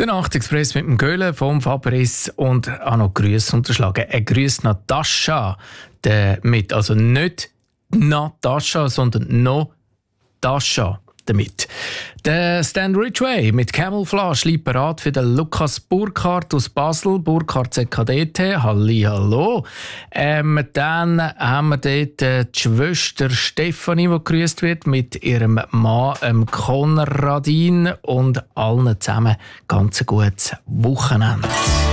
Der Nachtexpress mit dem Göhle vom Fabrice und auch noch Grüße unterschlagen. Grüß Natascha damit. Also nicht Natascha, sondern Natascha damit. Der Stan Ridgway mit Camouflage liegt bereit für den Lukas Burkhardt aus Basel. Burkhardt ZKDT, hallihallo. Dann haben wir dort die Schwester Stefanie, die gegrüßt wird, mit ihrem Mann Konradin und allen zusammen ganz ein gutes Wochenende.